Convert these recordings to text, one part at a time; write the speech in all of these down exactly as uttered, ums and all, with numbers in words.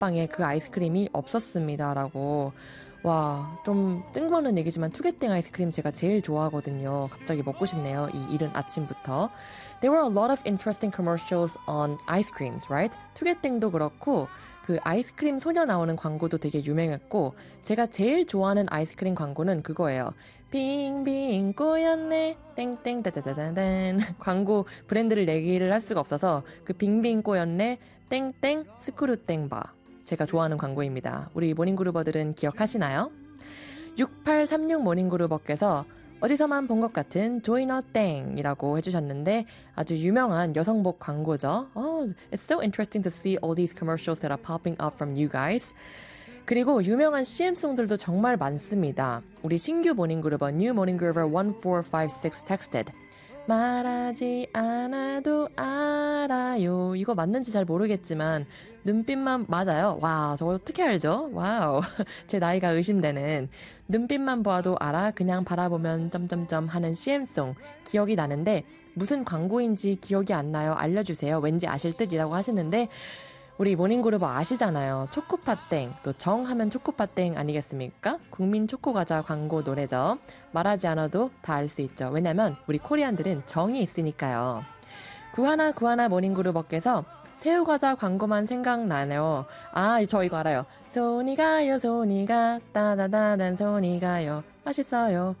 단팥빵에 그 아이스크림이 없었습니다. 라고. 와, 좀 뜬금없는 얘기지만 투게땡 아이스크림 제가 제일 좋아하거든요. 갑자기 먹고 싶네요. 이 이른 아침부터. There were a lot of interesting commercials on ice creams, right? 투게땡도 그렇고 그 아이스크림 소녀 나오는 광고도 되게 유명했고 제가 제일 좋아하는 아이스크림 광고는 그거예요. 빙빙 꼬였네 땡땡 따다다다단 광고 브랜드를 내기를 할 수가 없어서 그 빙빙 꼬였네 땡땡 스크루땡바 제가 좋아하는 광고입니다. 우리 모닝그루버들은 기억하시나요? 육팔삼육 모닝그루버께서 어디서만 본 것 같은 조이너 땡이라고 해주셨는데 아주 유명한 여성복 광고죠. Oh, it's so interesting to see all these commercials that are popping up from you guys. 그리고 유명한 씨엠송들도 정말 많습니다. 우리 신규 모닝그루버 New 모닝그루버 일사오오육 texted 말하지 않아도 알아요. 이거 맞는지 잘 모르겠지만 눈빛만 맞아요. 와, 저거 어떻게 알죠? 와우. 제 나이가 의심되는 눈빛만 보아도 알아 그냥 바라보면 점점점 하는 씨엠송 기억이 나는데 무슨 광고인지 기억이 안 나요. 알려주세요. 왠지 아실 듯이라고 하시는데 우리 모닝그루버 아시잖아요. 초코파땡, 또 정하면 초코파땡 아니겠습니까? 국민 초코과자 광고 노래죠. 말하지 않아도 다 알 수 있죠. 왜냐면 우리 코리안들은 정이 있으니까요. 구하나 구하나 모닝그루버께서 새우과자 광고만 생각나네요. 아, 저 이거 알아요. 손이 가요, 손이 가, 따다다단 손이 가요. 맛있어요.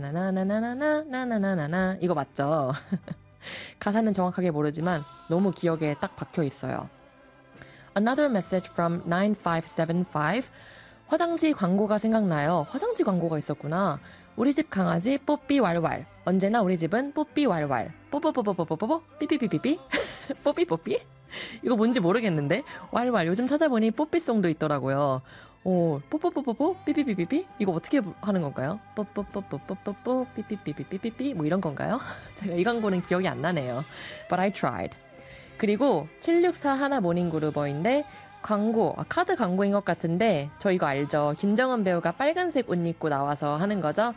나나나나나나나나나나나. 이거 맞죠? 가사는 정확하게 모르지만 너무 기억에 딱 박혀 있어요. Another message from 나인오오칠칠 화장지 광고가 생각나요. 화장지 광고가 있었구나. 우리 집 강아지 뽀삐 왈왈. 언제나 우리 집은 뽀삐 왈왈. 뽀뽀뽀뽀뽀뽀뽀 삐삐삐삐삐 뽀삐 뽀삐? 이거 뭔지 모르겠는데 왈왈 요즘 찾아보니 뽀삐송도 있더라고요. 오, 뽀뽀뽀뽀뽀 삐삐삐삐삐? 이거 어떻게 하는 건가요? 뽀뽀뽀뽀뽀뽀뽀 삐삐삐삐삐삐삐 뭐 이런 건가요? 제가 이 광고는 기억이 안 나네요. But I tried. 그리고 칠육사 하나 모닝그루버인데 광고, 아, 카드 광고인 것 같은데 저 이거 알죠? 김정은 배우가 빨간색 옷 입고 나와서 하는 거죠.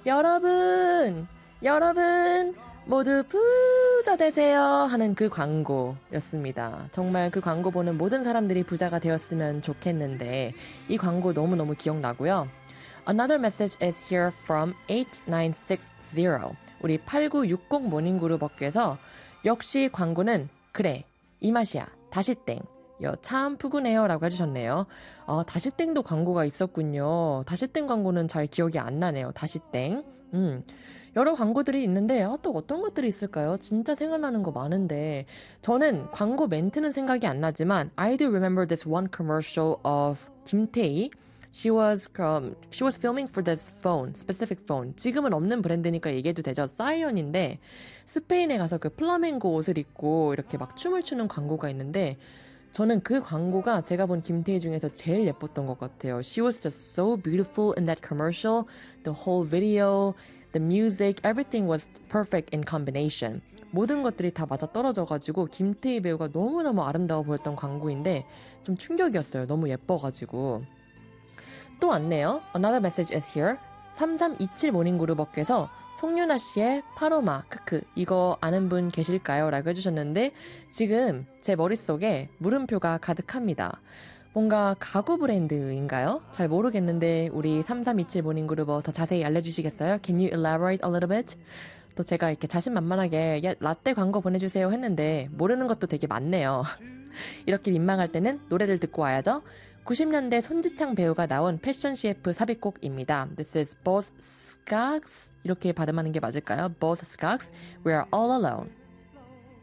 여러분, 여러분 모두 부자 되세요 하는 그 광고였습니다. 정말 그 광고 보는 모든 사람들이 부자가 되었으면 좋겠는데 이 광고 너무너무 기억나고요. Another message is here from 에이트나인식스 제로 우리 팔구육공 모닝그루버께서 역시 광고는 그래 이 맛이야 다시땡 여, 참 푸근해요 라고 해주셨네요. 아, 다시땡도 광고가 있었군요. 다시땡 광고는 잘 기억이 안 나네요. 다시땡 음, 여러 광고들이 있는데 아, 또 어떤 것들이 있을까요? 진짜 생각나는 거 많은데 저는 광고 멘트는 생각이 안 나지만 I do remember this one commercial of 김태희. She was um, she was filming for this phone, specific phone. 지금은 없는 브랜드니까 얘기해도 되죠. 사이언인데 스페인에 가서 그 플라멩고 옷을 입고 이렇게 막 춤을 추는 광고가 있는데 저는 그 광고가 제가 본 김태희 중에서 제일 예뻤던 것 같아요. She was just so beautiful in that commercial. The whole video, the music, everything was perfect in combination. 모든 것들이 다 맞아 떨어져가지고 김태희 배우가 너무너무 아름다워 보였던 광고인데 좀 충격이었어요. 너무 예뻐가지고. 또 왔네요. Another message is here. 삼삼이칠 모닝그루버께서 송윤아 씨의 파로마 크크 이거 아는 분 계실까요? 라고 해주셨는데 지금 제 머릿속에 물음표가 가득합니다. 뭔가 가구 브랜드인가요? 잘 모르겠는데 우리 삼삼이칠 모닝그루버 더 자세히 알려주시겠어요? Can you elaborate a little bit? 또 제가 이렇게 자신만만하게 야, 라떼 광고 보내주세요 했는데 모르는 것도 되게 많네요. 이렇게 민망할 때는 노래를 듣고 와야죠. 구십 년대 손지창 배우가 나온 패션 씨에프 삽입곡입니다. This is Boss Skaggs 이렇게 발음하는 게 맞을까요? Boss Skaggs, We are all alone.